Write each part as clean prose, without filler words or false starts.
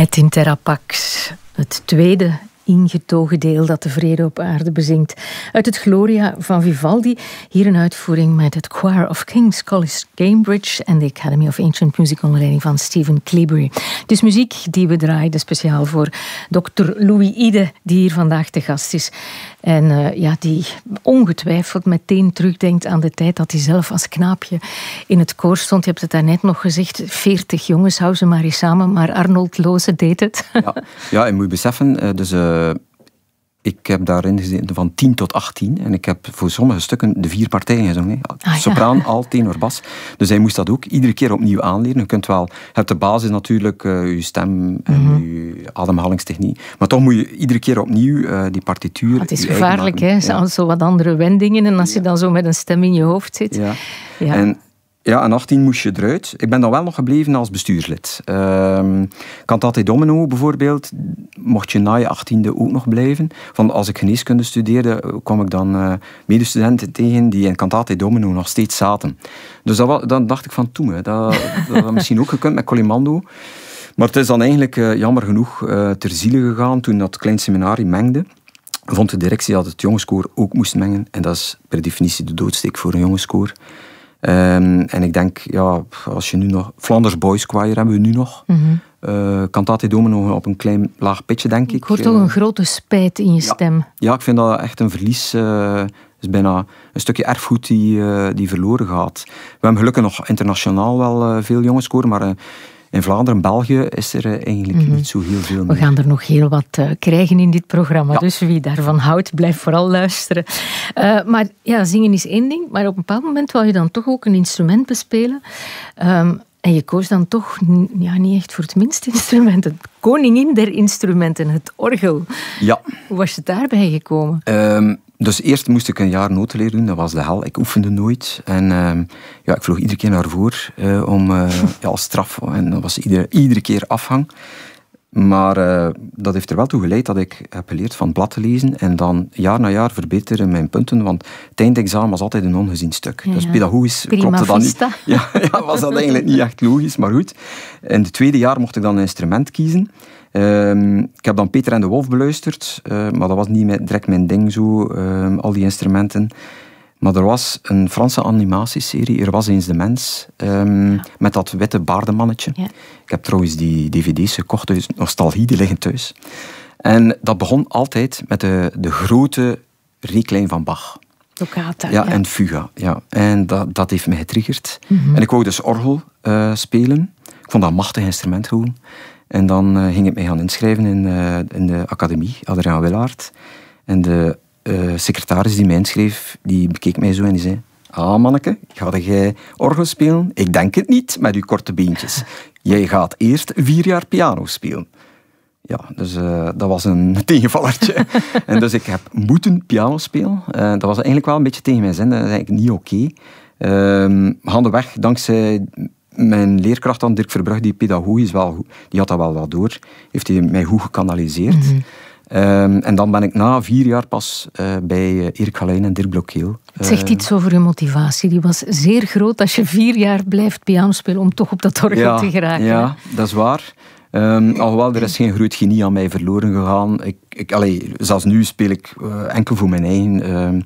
Et in terra pax, het tweede ingetogen deel dat de vrede op aarde bezingt. Uit het Gloria van Vivaldi. Hier een uitvoering met het Choir of King's College Cambridge en de Academy of Ancient Music onder leiding van Stephen Cleabury. Dus muziek die we draaien speciaal voor Dr. Louis Ide, die hier vandaag te gast is. En die ongetwijfeld meteen terugdenkt aan de tijd dat hij zelf als knaapje in het koor stond. Je hebt het daarnet nog gezegd, 40 jongens, hou ze maar eens samen, maar Arnold Loze deed het. Ja, je moet beseffen, ik heb daarin gezeten van 10 tot 18 en ik heb voor sommige stukken de 4 partijen gezongen. Sopraan, alt, tenor, bas. Dus hij moest dat ook iedere keer opnieuw aanleren. Je hebt de basis natuurlijk, je stem en je ademhalingstechniek. Maar toch moet je iedere keer opnieuw die partituur... Het is gevaarlijk, hè? Zo wat andere wendingen en als je dan zo met een stem in je hoofd zit. Ja. En 18 moest je eruit. Ik ben dan wel nog gebleven als bestuurslid. Cantate Domino bijvoorbeeld, mocht je na je 18e ook nog blijven. Als ik geneeskunde studeerde, kwam ik dan medestudenten tegen die in Cantate Domino nog steeds zaten. Dus dan dacht ik van, dat had misschien ook gekund met Colimando. Maar het is dan eigenlijk jammer genoeg ter ziele gegaan toen dat klein seminarie mengde. Vond de directie dat het jongenskoor ook moest mengen. En dat is per definitie de doodsteek voor een jongenskoor. En ik denk, als je nu nog... Flanders Boys Choir hebben we nu nog. Cantate Domino op een klein laag pitje, denk ik. Ik hoor toch een grote spijt in je stem. Ja, ik vind dat echt een verlies. Het is bijna een stukje erfgoed die verloren gaat. We hebben gelukkig nog internationaal wel veel jongenskoor, maar... in Vlaanderen en België is er eigenlijk niet zo heel veel meer. We gaan er nog heel wat krijgen in dit programma. Ja. Dus wie daarvan houdt, blijf vooral luisteren. Maar zingen is één ding. Maar op een bepaald moment wou je dan toch ook een instrument bespelen. En je koos dan toch niet echt voor het minste instrument. Het koningin der instrumenten, het orgel. Ja. Hoe was je daarbij gekomen? Dus eerst moest ik een jaar notenleer doen, dat was de hel. Ik oefende nooit. En ik vloog iedere keer naar voren als straf. En dat was iedere keer afhang. Maar dat heeft er wel toe geleid dat ik heb geleerd van blad te lezen. En dan jaar na jaar verbeteren mijn punten. Want het eindexamen was altijd een ongezien stuk. Ja. Dus pedagogisch klopte dat niet. Was dat eigenlijk niet echt logisch, maar goed. In het tweede jaar mocht ik dan een instrument kiezen. Ik heb dan Peter en de Wolf beluisterd, maar dat was niet direct mijn ding zo, al die instrumenten. Maar er was een Franse animatieserie, Er was eens de mens, met dat witte baardenmannetje. Ja. Ik heb trouwens die dvd's gekocht, dus nostalgie, die liggen thuis. En dat begon altijd met de grote reeklijn van Bach. Toccata. En fuga. Ja. En dat heeft me getriggerd. En ik wou dus orgel spelen. Ik vond dat een machtig instrument gewoon. En dan ging ik mij gaan inschrijven in de academie, Adriaan Willaert. En de secretaris die mij inschreef, die bekeek mij zo en die zei... manneke, ga jij orgel spelen? Ik denk het niet, met uw korte beentjes. Jij gaat eerst 4 jaar piano spelen. Ja, dus dat was een tegenvallertje. En dus ik heb moeten piano spelen. Dat was eigenlijk wel een beetje tegen mijn zin. Dat is eigenlijk niet oké. Gaandeweg, dankzij... mijn leerkracht dan, Dirk Verbrugge, die pedagogisch wel goed, die had dat wel wat door. Heeft hij mij goed gekanaliseerd. En dan ben ik na 4 jaar pas bij Erik Galijn en Dirk Blokkeel. Het zegt iets over je motivatie. Die was zeer groot als je 4 jaar blijft piano spelen om toch op dat orgel te geraken. Ja, dat is waar. Alhoewel, er is geen groot genie aan mij verloren gegaan. Zelfs nu speel ik enkel voor mijn eigen...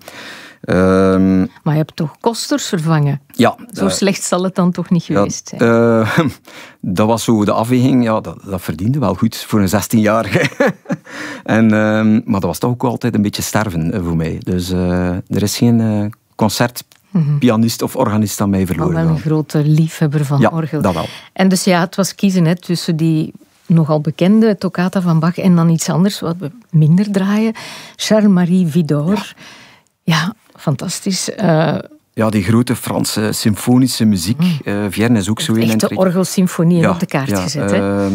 maar je hebt toch Kosters vervangen? Ja. Zo slecht zal het dan toch niet geweest zijn? Dat was zo de afweging. Ja, dat verdiende wel goed voor een 16-jarige. Maar dat was toch ook altijd een beetje sterven voor mij. Dus er is geen concertpianist of organist aan mij verloren. Wel een grote liefhebber van orgel. Dat wel. En dus het was kiezen tussen die nogal bekende toccata van Bach en dan iets anders wat we minder draaien. Charles-Marie Widor. Ja, fantastisch. Die grote Franse symfonische muziek. Vierne is ook zo een. Echte orgelsymfonieën op de kaart gezet.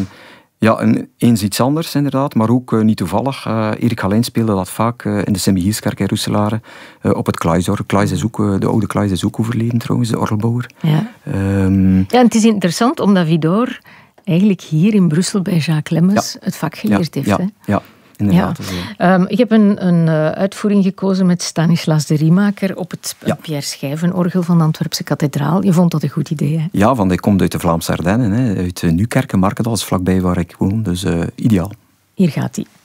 Eens iets anders inderdaad, maar ook niet toevallig. Erik Galijn speelde dat vaak in de Sint-Michielskerk in Roeselare op het Kluisorgel. De oude Kluis is ook overleden trouwens, de orgelbouwer. Ja. En het is interessant omdat Widor eigenlijk hier in Brussel bij Jacques Lemmens het vak geleerd heeft. Ja. inderdaad. Ja. Ik heb een uitvoering gekozen met Stanislas de Riemaker op het Pierre Schijven-orgel van de Antwerpse kathedraal. Je vond dat een goed idee, hè? Ja, want hij komt uit de Vlaamse Ardennen, uit Nieuwkerk en Markendal, vlakbij waar ik woon. Dus ideaal. Hier gaat hij.